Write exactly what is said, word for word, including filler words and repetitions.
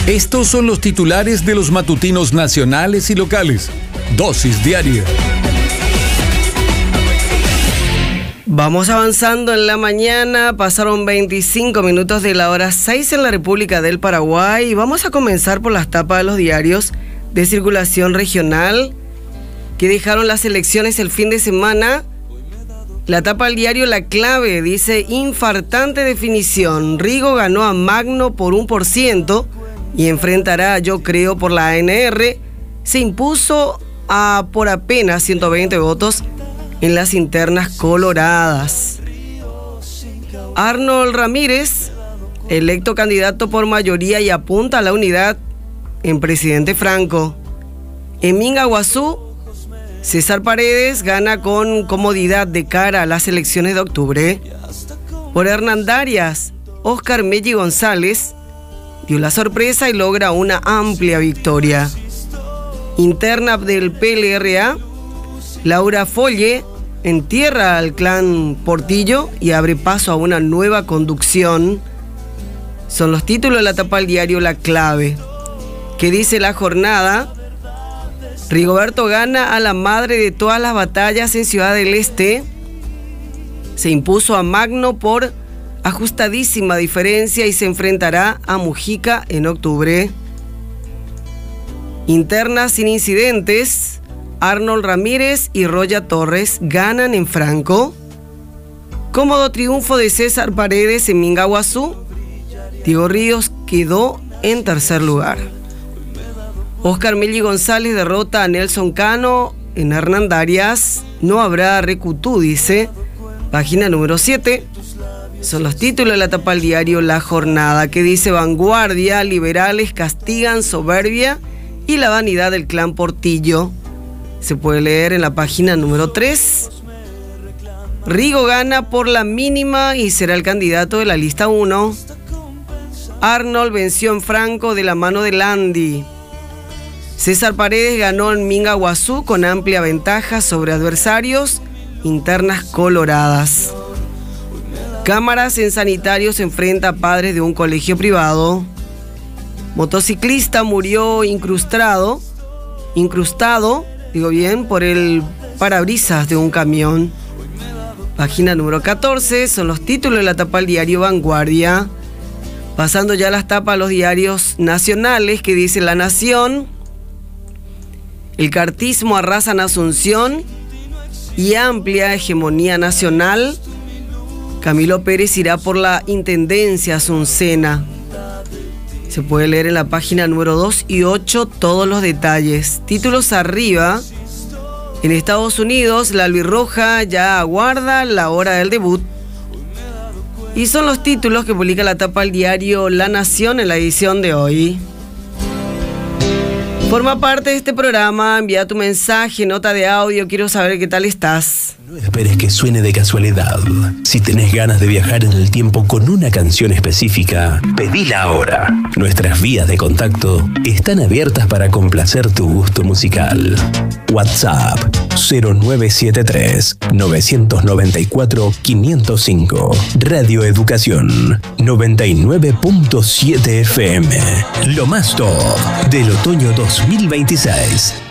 Estos son los titulares de los matutinos nacionales y locales. Dosis diaria. Vamos avanzando en la mañana, pasaron veinticinco minutos de la hora seis en la República del Paraguay y vamos a comenzar por las tapas de los diarios de circulación regional que dejaron las elecciones el fin de semana. La tapa del diario La Clave dice: infartante definición, Rigo ganó a Magno por un por ciento y enfrentará a Yo Creo por la A N R, se impuso a por apenas ciento veinte votos en las internas coloradas. Arnold Ramírez, electo candidato por mayoría y apunta a la unidad en Presidente Franco. En Mingaguazú, César Paredes gana con comodidad de cara a las elecciones de octubre. Por Hernandarias, Óscar Melli González dio la sorpresa y logra una amplia victoria. Interna del P L R A, Laura Folle entierra al clan Portillo y abre paso a una nueva conducción. Son los títulos de la tapa del diario La Clave. ¿Qué dice la jornada? Rigoberto gana a la madre de todas las batallas en Ciudad del Este. Se impuso a Magno por ajustadísima diferencia y se enfrentará a Mujica en octubre. Interna sin incidentes, Arnold Ramírez y Roya Torres ganan en Franco. Cómodo triunfo de César Paredes en Mingaguazú. Diego Ríos quedó en tercer lugar. Óscar Melli González derrota a Nelson Cano en Hernandarias. No habrá recutú, dice. Página número siete. Son los títulos de la tapa del diario La Jornada, que dice: Vanguardia, liberales castigan soberbia y la vanidad del clan Portillo. Se puede leer en la página número tres. Rigo gana por la mínima y será el candidato de la lista uno. Arnold venció en Franco de la mano de Landi. César Paredes ganó en Mingaguazú con amplia ventaja sobre adversarios. Internas coloradas. Cámaras en Sanitarios se enfrenta a padres de un colegio privado. Motociclista murió incrustado, incrustado, digo bien, por el parabrisas de un camión. Página número catorce, son los títulos de la tapa del diario Vanguardia. Pasando ya a las tapas de los diarios nacionales, que dice La Nación: el cartismo arrasa en Asunción y amplia hegemonía nacional. Camilo Pérez irá por la intendencia asuncena. Se puede leer en la página número dos y ocho todos los detalles. Títulos arriba. En Estados Unidos, la albirroja ya aguarda la hora del debut. Y son los títulos que publica la tapa del diario La Nación en la edición de hoy. Forma parte de este programa, envía tu mensaje, nota de audio, quiero saber qué tal estás. No esperes que suene de casualidad. Si tenés ganas de viajar en el tiempo con una canción específica, pedila ahora. Nuestras vías de contacto están abiertas para complacer tu gusto musical. WhatsApp cero nueve siete tres, nueve nueve cuatro, cinco cero cinco. Radio Educación noventa y nueve punto siete F M. Lo más top del otoño dos mil veintiséis.